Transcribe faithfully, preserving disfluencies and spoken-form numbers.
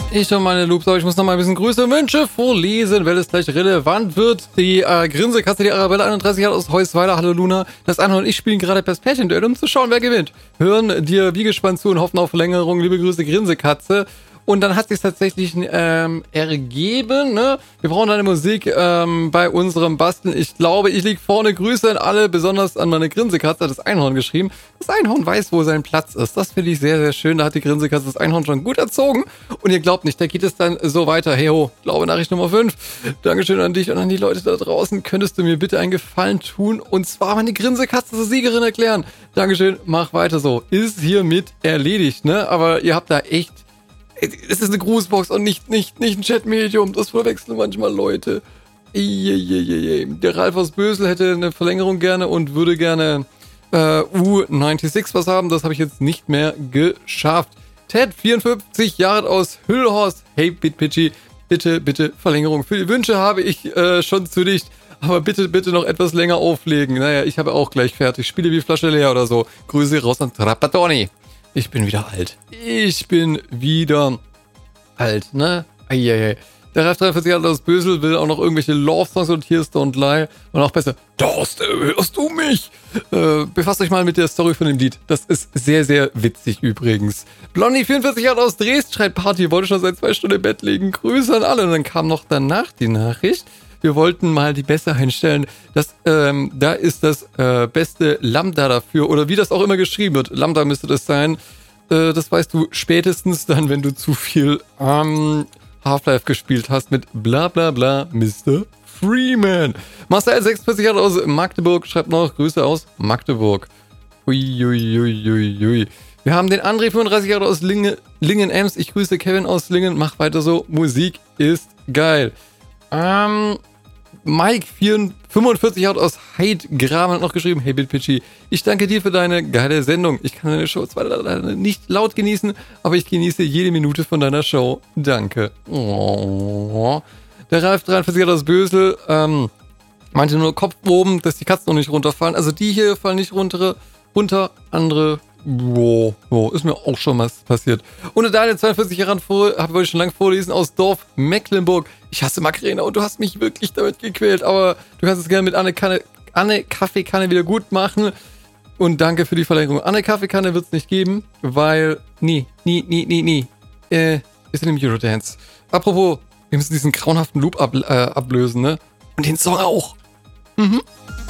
Ich und meine Loops, aber ich muss noch mal ein bisschen Grüße und Wünsche vorlesen, weil es gleich relevant wird. Die äh, Grinsekatze, die Arabella einunddreißig hat aus Heusweiler. Hallo Luna. Das Einhorn und ich spielen gerade das Pärchenduell, um zu schauen, wer gewinnt. Hören dir wie gespannt zu und hoffen auf Verlängerung. Liebe Grüße, Grinsekatze. Und dann hat sich tatsächlich ähm, ergeben, ne? Wir brauchen eine Musik ähm, bei unserem Basteln. Ich glaube, ich liege vorne. Grüße an alle, besonders an meine Grinsekatze, hat das Einhorn geschrieben. Das Einhorn weiß, wo sein Platz ist. Das finde ich sehr, sehr schön. Da hat die Grinsekatze das Einhorn schon gut erzogen. Und ihr glaubt nicht, da geht es dann so weiter. Hey ho, glaube Nachricht Nummer fünf. Dankeschön an dich und an die Leute da draußen. Könntest du mir bitte einen Gefallen tun und zwar meine Grinsekatze zur Siegerin erklären? Dankeschön, mach weiter so. Ist hiermit erledigt, ne? Aber ihr habt da echt... Es ist eine Grußbox und nicht, nicht, nicht ein Chatmedium. Das verwechseln manchmal Leute. Der Ralf aus Bösel hätte eine Verlängerung gerne und würde gerne äh, U sechsundneunzig was haben. Das habe ich jetzt nicht mehr geschafft. Ted, vierundfünfzig Jahre aus Hüllhorst. Hey, BitPitchy, bitte, bitte Verlängerung. Für die Wünsche habe ich äh, schon zu dicht. Aber bitte, bitte noch etwas länger auflegen. Naja, ich habe auch gleich fertig. Spiele wie Flasche leer oder so. Grüße raus an Trapattoni. Ich bin wieder alt. Ich bin wieder alt, ne? Eieiei. Der Ralf dreiundvierzig aus Bösel will auch noch irgendwelche Love-Songs und Here's Don't Lie. Und auch besser, Dorste, hörst du mich? Äh, befasst euch mal mit der Story von dem Lied. Das ist sehr, sehr witzig übrigens. Blondie vierundvierzig aus Dresden schreibt Party, wollte schon seit zwei Stunden im Bett liegen. Grüße an alle. Und dann kam noch danach die Nachricht. Wir wollten mal die Bässe einstellen. Das, ähm, da ist das äh, beste Lambda dafür. Oder wie das auch immer geschrieben wird. Lambda müsste das sein. Äh, das weißt du spätestens dann, wenn du zu viel ähm, Half-Life gespielt hast mit bla bla bla Mister Freeman. Marcel sechsundvierzig aus Magdeburg schreibt noch Grüße aus Magdeburg. Uiuiuiui. Wir haben den André fünfunddreißig Jahre aus Lingen, Lingen-Ems. Ich grüße Kevin aus Lingen. Mach weiter so. Musik ist geil. Ähm... Mike fünfundvierzig Jahre aus Heidgraben hat noch geschrieben, hey BitPitchy, ich danke dir für deine geile Sendung. Ich kann deine Show zwar leider nicht laut genießen, aber ich genieße jede Minute von deiner Show. Danke. Oh. Der Ralf dreiundvierzig Jahre aus Bösel ähm, meinte nur Kopf oben, dass die Katzen noch nicht runterfallen. Also die hier fallen nicht runter, runter andere... Wow, wow, ist mir auch schon was passiert. Und der Daniel zweiundvierzig Jahre vor, habe ich schon lange vorlesen, aus Dorf Mecklenburg. Ich hasse Macarena und du hast mich wirklich damit gequält, aber du kannst es gerne mit Anne, Kanne, Anne Kaffeekanne wieder gut machen. Und danke für die Verlängerung. Anne Kaffeekanne wird es nicht geben, weil nie, nie, nie, nie, nie. Äh, wir sind im Eurodance. Apropos, wir müssen diesen grauenhaften Loop ab, äh, ablösen, ne? Und den Song auch. Mhm.